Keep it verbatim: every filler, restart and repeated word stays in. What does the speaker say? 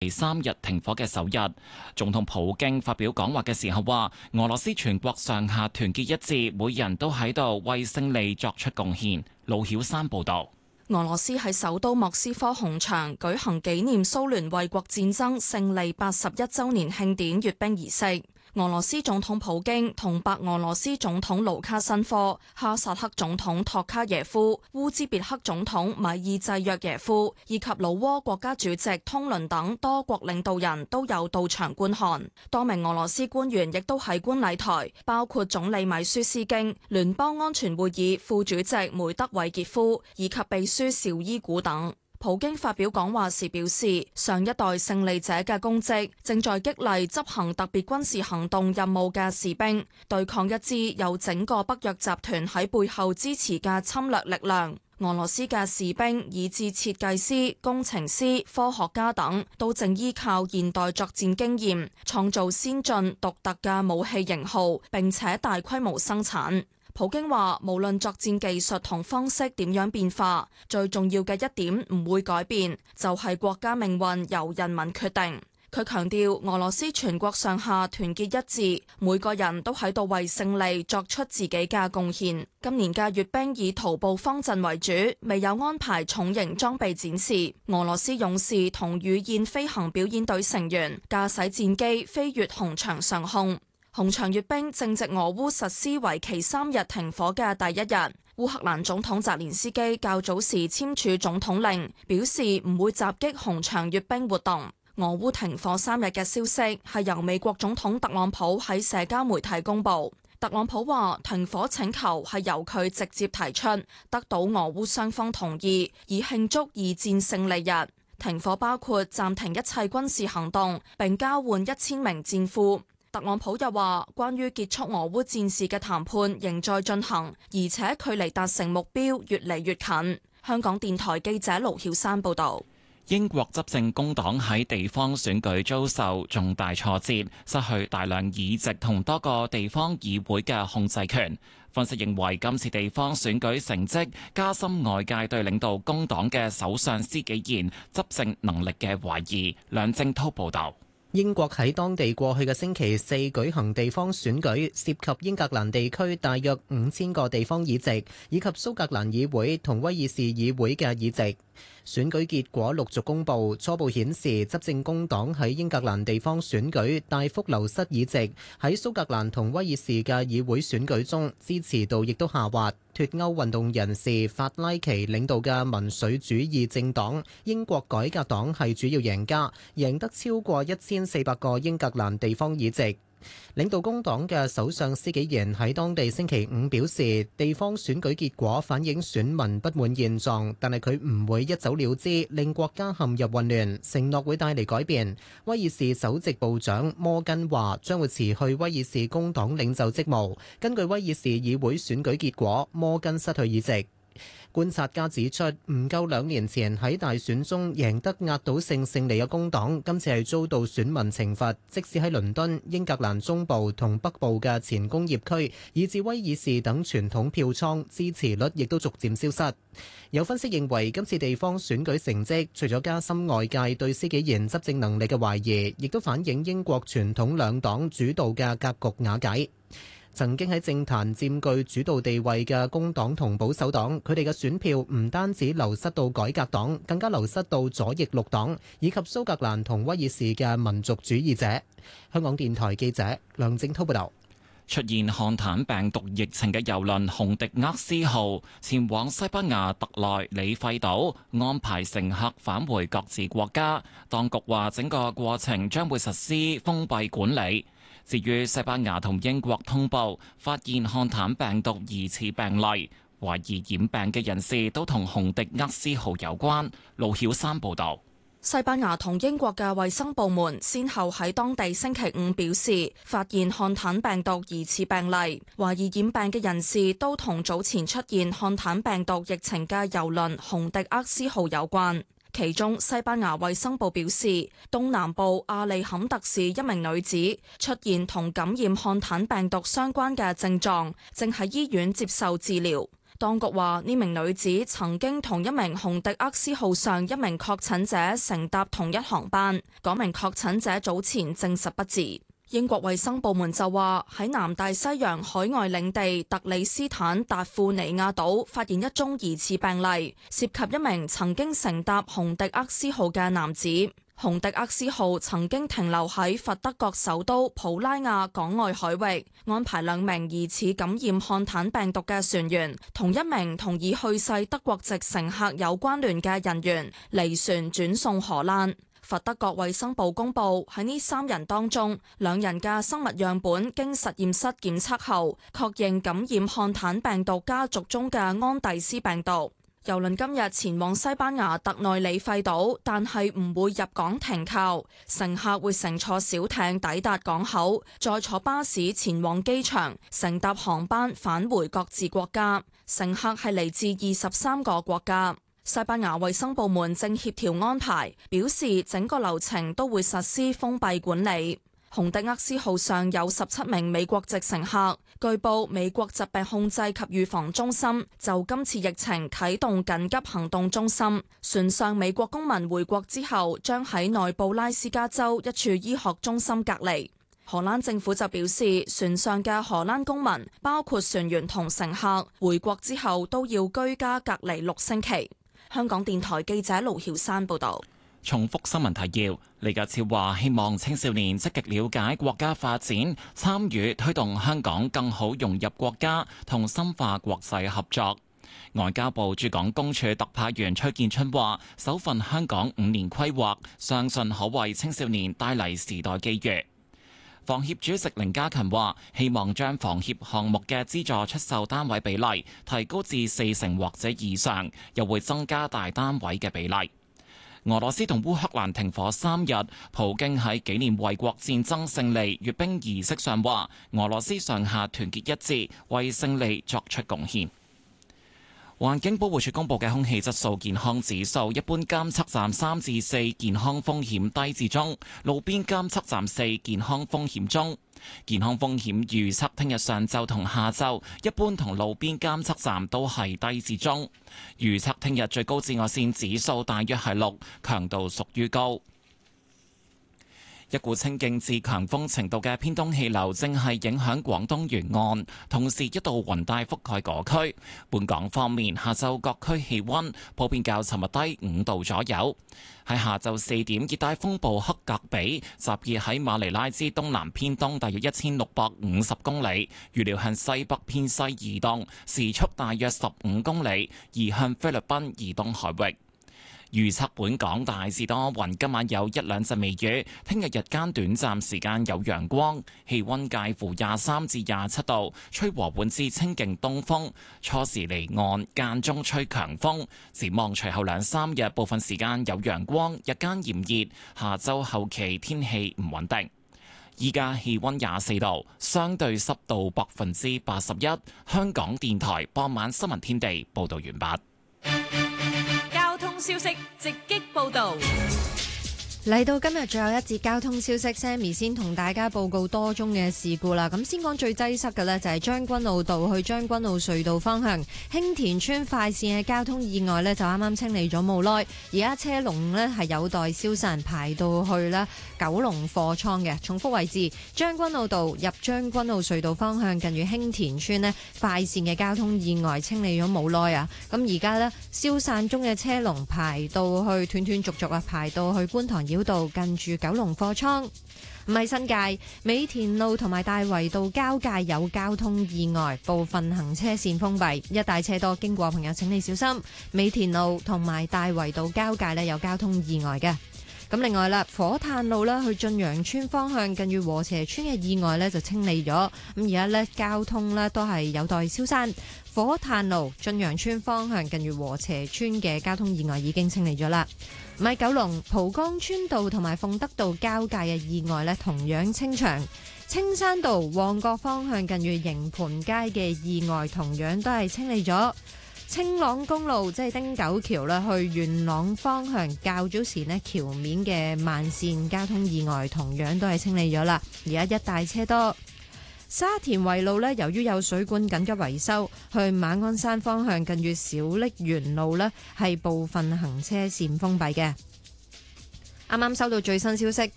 第三日停火嘅首日，總統普京發表講話嘅時候話，俄羅斯全國上下團結一致，每人都喺度為勝利作出貢獻。盧曉山報道。 俄羅斯喺首都莫斯科紅場舉行紀念蘇聯衛國戰爭勝利八十一週年慶典閱兵儀式。俄羅斯總統普京同白俄羅斯總統盧卡申科、哈薩克總統托卡耶夫、烏茲別克總統米爾濟約耶夫以及老撾國家主席通倫等多國領導人都有到場觀看。多名俄羅斯官員亦都喺觀禮台，包括總理米舒斯京、聯邦安全會議副主席梅德韋傑夫以及秘書紹伊古等。普京發表講話時表示，上一代勝利者嘅功績正在激勵執行特別軍事行動任務嘅士兵，對抗一支有整個北約集團喺背後支持嘅侵略力量。俄羅斯嘅士兵以至設計師、工程師、科學家等，都正依靠現代作戰經驗，創造先進獨特嘅武器型號，並且大規模生產。普京話，無論作戰技術同方式點樣變化，最重要嘅一點唔會改變，就係國家命運由人民決定。佢強調，俄羅斯全國上下團結一致，每個人都喺度為勝利作出自己嘅貢獻。今年嘅閱兵以徒步方陣為主，未有安排重型裝備展示。俄羅斯勇士同羽燕飛行表演隊成員駕駛戰機飛越紅場上空。紅場閱兵正值俄烏實施為期三日停火嘅第一日。烏克蘭總統澤連斯基較早時簽署總統令，表示唔會襲擊紅場閱兵活動。俄烏停火三日嘅消息係由美國總統特朗普喺社交媒體公布。特朗普話停火請求係由佢直接提出，得到俄烏雙方同意，以慶祝二戰勝利日。停火包括暫停一切軍事行動，並交換一千名戰俘。特朗普又話，關於結束俄烏戰事嘅談判仍在進行，而且距離達成目標越嚟越近。香港電台記者盧曉山報導。 英國執政工黨喺地方選舉遭受重大挫折，失去大量議席同多個地方議會嘅控制權。分析認為，今次地方選舉成績加深外界對領導工黨嘅首相施紀賢執政能力嘅懷疑。梁正滔報導。 英國喺當地過去嘅星期四舉行地方選舉，涉及英格蘭地區大約五千個地方議席，以及蘇格蘭議會同威爾士議會嘅議席。選舉結果陸續公佈，初步顯示執政工黨喺英格蘭地方選舉大幅流失議席，喺蘇格蘭同威爾士嘅議會選舉中支持度亦都下滑。脫歐運動人士法拉奇領導嘅民粹主義政黨英國改革黨係主要贏家，贏得超過一千四百個英格蘭地方議席。領導工黨嘅首相施紀賢喺當地星期五表示，地方選舉結果反映選民不滿現狀，但係佢唔會一走了之，令國家陷入混亂，承諾會帶嚟改變。威爾士首席部長摩根話將會辭去威爾士工黨領袖職務。根據威爾士議會選舉結果，摩根失去議席。觀察家指出，唔夠兩年前喺大選中贏得壓倒性勝利嘅工黨，今次係遭到選民懲罰。即使喺倫敦、英格蘭中部同北部嘅前工業區，以至威爾士等傳統票倉，支持率亦都逐漸消失。有分析認為，今次地方選舉成績除咗加深外界對施紀賢執政能力嘅懷疑，亦都反映英國傳統兩黨主導嘅格局瓦解。曾經喺政壇佔據主導地位嘅工黨同保守黨，佢哋嘅選票唔單止流失到改革黨，更加流失到左翼綠黨以及蘇格蘭同威爾士嘅民族主義者。香港電台記者梁正滔報導。 出現漢坦病毒疫情嘅郵輪洪迪厄斯號前往西班牙特內里費島，安排乘客返回各自國家。當局話整個過程將會實施封閉管理。至於西班牙同英國通報發現漢坦病毒疑似病例，懷疑染病嘅人士都同洪迪厄斯號有關。盧曉山報導。 西班牙同英國嘅衛生部門先後喺當地星期五表示，發現漢坦病毒疑似病例，懷疑染病嘅人士都同早前出現漢坦病毒疫情嘅郵輪洪迪厄斯號有關。其中，西班牙衛生部表示，東南部阿利坎特市一名女子出現同感染漢坦病毒相關嘅症狀，正喺醫院接受治療。 當局話呢名女子曾經同一名紅迪厄斯號上一名確診者乘搭同一航班，嗰名確診者早前證實不治。英國衛生部門就話喺南大西洋海外領地特里斯坦達富尼亞島發現一宗疑似病例，涉及一名曾經乘搭紅迪厄斯號嘅男子。紅迪厄斯號曾經停留喺佛得角首都普拉亞港外海域，安排兩名疑似感染漢坦病毒嘅船員同一名同已去世德國籍乘客有關聯嘅人員離船轉送荷蘭。佛得角衛生部公布喺呢三人當中，兩人嘅生物樣本經實驗室檢測後，確認感染漢坦病毒家族中嘅安第斯病毒。郵輪今日前往西班牙特內里費島，但係唔會入港停靠，乘客會乘坐小艇抵達港口，再坐巴士前往機場，乘搭航班返回各自國家。乘客係嚟自二十三個國家。西班牙衛生部門正協調安排，表示整個流程都會實施封閉管理。紅迪厄斯號上有十七名美國籍乘客，據報美國疾病控制及預防中心就今次疫情啟動緊急行動中心。船上美國公民回國之後，將喺內布拉斯加州一處醫學中心隔離。荷蘭政府就表示，船上嘅荷蘭公民，包括船員同乘客，回國之後都要居家隔離六星期。香港電台記者盧曉山報道。 重複新聞提要，李家超話希望青少年積極了解國家發展，參與推動香港更好融入國家同深化國際合作。外交部駐港公署特派員崔建春話，首份香港五年規劃，相信可為青少年帶嚟時代機遇。房協主席凌家勤話，希望將房協項目嘅資助出售單位比例提高至四成或者以上，又會增加大單位嘅比例。俄羅斯同烏克蘭停火三日，普京喺紀念衛國戰爭勝利閱兵儀式上話，俄羅斯上下團結一致，為勝利作出貢獻。環境保護署公布嘅空氣質素健康指數，一般監測站三至四，健康風險低至中；路邊監測站四，健康風險中。健康風險預測聽日上晝同下晝，一般同路邊監測站都係低至中。預測聽日最高紫外線指數大約係六，強度屬於高。一股清勁至強風程度嘅偏東氣流正係影響廣東沿岸，同時一道雲帶覆蓋嗰區。本港方面，下晝各區氣溫普遍較尋日低五度左右。喺下晝四點，熱帶風暴克格比集結喺馬尼拉之東南偏東大約一千六百五十公里，預料向西北偏西移動，時速大約十五公里，移向菲律賓以東海域。預測本港大致多雲，今晚有一兩陣微雨，聽日日間短暫時間有陽光，氣溫介乎廿三至廿七度，吹和緩至清勁東風，初時離岸，間中吹強風。展望隨後兩三日，部分時間有陽光，日間炎熱，下周後期天氣唔穩定。依家氣溫廿四度，相對濕度百分之八十一。香港電台傍晚新聞天地報道完畢。 消息直擊報導。 嚟到今日最後一節交通消息 ，Sammy 先同大家報告多宗嘅事故啦。咁先講最擠塞嘅呢，就係將軍澳道去將軍澳隧道方向興田村快線嘅交通意外呢，就啱啱清理咗冇耐，而家車龍呢係有待消散，排到去啦九龍貨倉嘅。重複位置，將軍澳道入將軍澳隧道方向近住興田村呢快線嘅交通意外清理咗冇耐啊。咁而家呢，消散中嘅車龍排到去斷斷續續啊，排到去觀塘繞道近住九龍貨倉。唔係新界美田路同埋大圍道交界有交通意外，部分行車線封閉，一帶車多，經過朋友請你小心。美田路同埋大圍道交界呢有交通意外嘅。咁另外啦，火炭路啦去駿洋村方向近住禾輋村嘅意外呢就清理咗，咁而家呢，交通呢都係有待消散。火炭路駿洋村方向近住禾輋村嘅交通意外已經清理咗啦。唔係九龍蒲崗村道同埋鳳德道交界嘅意外呢同樣清場。青山道旺角方向近住營盤街嘅意外同樣都係清理咗。青朗公路即係汀九橋啦，去元朗方向較早時呢橋面嘅慢線交通意外同樣都係清理咗啦，而家一大車多。 沙田圍路呢，由於有水管緊急維修，去馬鞍山方向近住小瀝源路呢，係部分行車線封閉嘅。啱啱收到最新消息，